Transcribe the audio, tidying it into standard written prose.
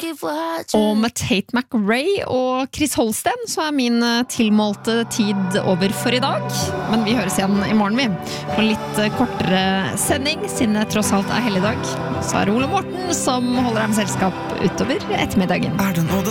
Og med Tate McRae og Chris Holsten så min tilmålte tid over for i dag. Men vi høres igjen i morgen, vi. På en litt kortere sending, siden det tross alt helligdag. Så det Ole Morten som holder dem selskap utover ettermiddagen.